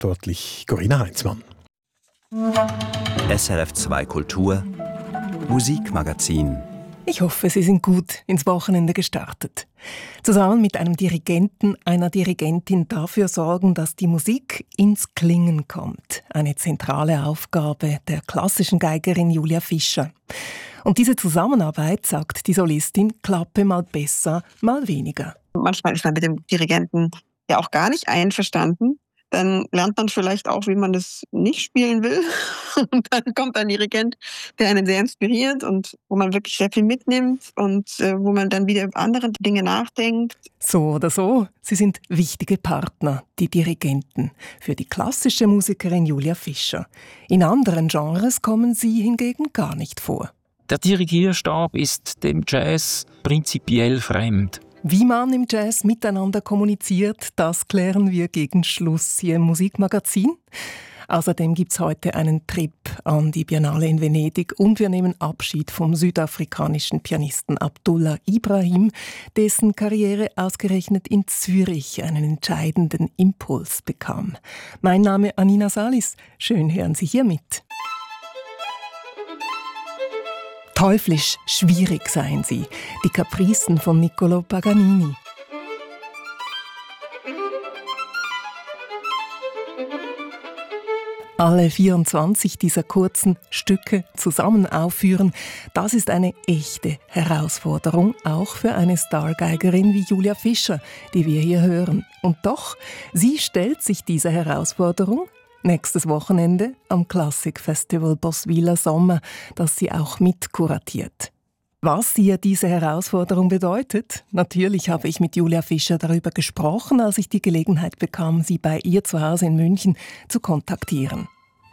verantwortlich Corinna Heinzmann. SRF 2 Kultur Musikmagazin. Ich hoffe, Sie sind gut ins Wochenende gestartet. Zusammen mit einem Dirigenten, einer Dirigentin dafür sorgen, dass die Musik ins Klingen kommt. Eine zentrale Aufgabe der klassischen Geigerin Julia Fischer. Und diese Zusammenarbeit, sagt die Solistin, klappe mal besser, mal weniger. Manchmal ist man mit dem Dirigenten ja auch gar nicht einverstanden. Dann lernt man vielleicht auch, wie man das nicht spielen will. Und dann kommt ein Dirigent, der einen sehr inspiriert und wo man wirklich sehr viel mitnimmt und wo man dann wieder über andere Dinge nachdenkt. So oder so, sie sind wichtige Partner, die Dirigenten, für die klassische Musikerin Julia Fischer. In anderen Genres kommen sie hingegen gar nicht vor. Der Dirigierstab ist dem Jazz prinzipiell fremd. Wie man im Jazz miteinander kommuniziert, das klären wir gegen Schluss hier im Musikmagazin. Außerdem gibt es heute einen Trip an die Biennale in Venedig und wir nehmen Abschied vom südafrikanischen Pianisten Abdullah Ibrahim, dessen Karriere ausgerechnet in Zürich einen entscheidenden Impuls bekam. Mein Name Anina Salis. Schön hören Sie hier mit. Teuflisch schwierig seien sie, die Capricen von Niccolò Paganini. Alle 24 dieser kurzen Stücke zusammen aufführen, das ist eine echte Herausforderung, auch für eine Stargeigerin wie Julia Fischer, die wir hier hören. Und doch, sie stellt sich dieser Herausforderung nächstes Wochenende am Klassikfestival Boswiller Sommer, das sie auch mitkuratiert. Was ihr diese Herausforderung bedeutet? Natürlich habe ich mit Julia Fischer darüber gesprochen, als ich die Gelegenheit bekam, sie bei ihr zu Hause in München zu kontaktieren.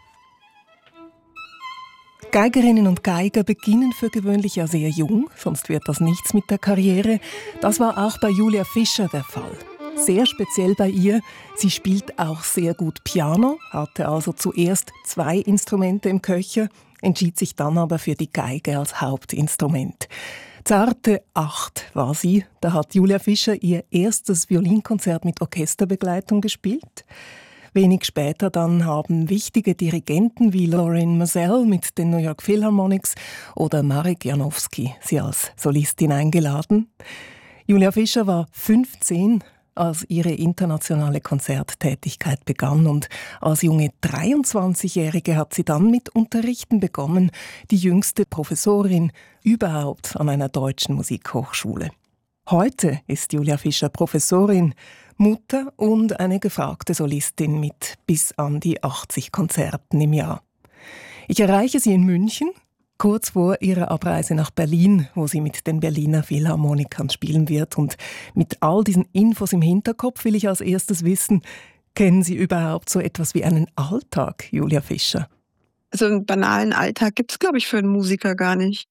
Geigerinnen und Geiger beginnen für gewöhnlich ja sehr jung, sonst wird das nichts mit der Karriere. Das war auch bei Julia Fischer der Fall. Sehr speziell bei ihr, sie spielt auch sehr gut Piano, hatte also zuerst 2 Instrumente im Köcher, entschied sich dann aber für die Geige als Hauptinstrument. Zarte 8 war sie, da hat Julia Fischer ihr erstes Violinkonzert mit Orchesterbegleitung gespielt. Wenig später dann haben wichtige Dirigenten wie Lorin Maazel mit den New York Philharmonics oder Marek Janowski sie als Solistin eingeladen. Julia Fischer war 15, als ihre internationale Konzerttätigkeit begann und als junge 23-Jährige hat sie dann mit Unterrichten begonnen, die jüngste Professorin überhaupt an einer deutschen Musikhochschule. Heute ist Julia Fischer Professorin, Mutter und eine gefragte Solistin mit bis an die 80 Konzerten im Jahr. Ich erreiche sie in München, kurz vor ihrer Abreise nach Berlin, wo sie mit den Berliner Philharmonikern spielen wird. Und mit all diesen Infos im Hinterkopf will ich als erstes wissen, kennen Sie überhaupt so etwas wie einen Alltag, Julia Fischer? Also einen banalen Alltag gibt es, glaube ich, für einen Musiker gar nicht.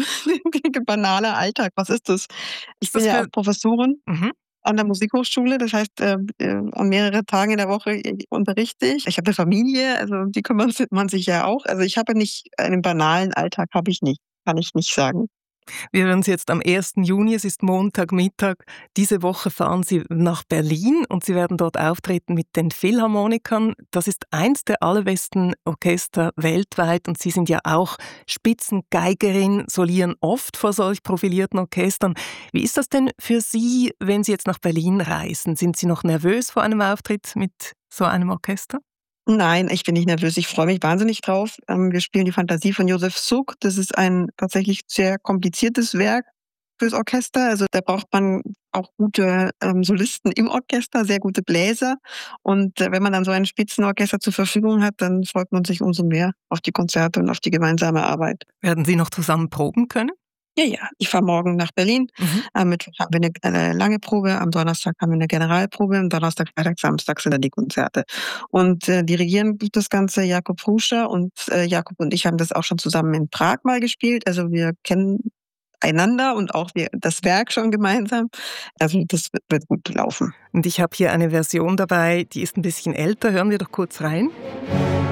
Banaler Alltag, was ist das? Ich bin ja auch Professorin an der Musikhochschule, das heißt, an mehreren Tagen in der Woche unterrichte ich. Ich habe eine Familie, also die kümmert man sich ja auch. Also ich habe nicht einen banalen Alltag, habe ich nicht, kann ich nicht sagen. Wir hören Sie jetzt am 1. Juni, es ist Montagmittag. Diese Woche fahren Sie nach Berlin und Sie werden dort auftreten mit den Philharmonikern. Das ist eins der allerbesten Orchester weltweit und Sie sind ja auch Spitzengeigerin, solieren oft vor solch profilierten Orchestern. Wie ist das denn für Sie, wenn Sie jetzt nach Berlin reisen? Sind Sie noch nervös vor einem Auftritt mit so einem Orchester? Nein, ich bin nicht nervös. Ich freue mich wahnsinnig drauf. Wir spielen die Fantasie von Josef Suk. Das ist ein tatsächlich sehr kompliziertes Werk fürs Orchester. Also da braucht man auch gute Solisten im Orchester, sehr gute Bläser. Und wenn man dann so ein Spitzenorchester zur Verfügung hat, dann freut man sich umso mehr auf die Konzerte und auf die gemeinsame Arbeit. Werden Sie noch zusammen proben können? Ja. Ich fahre morgen nach Berlin. Am Mittwoch haben wir eine lange Probe, am Donnerstag haben wir eine Generalprobe, am Donnerstag, Freitag, Samstag sind dann die Konzerte. Und dirigieren tut das Ganze Jakub Ruscher und Jakub und ich haben das auch schon zusammen in Prag mal gespielt. Also wir kennen einander und auch das Werk schon gemeinsam. Also das wird gut laufen. Und ich habe hier eine Version dabei, die ist ein bisschen älter. Hören wir doch kurz rein.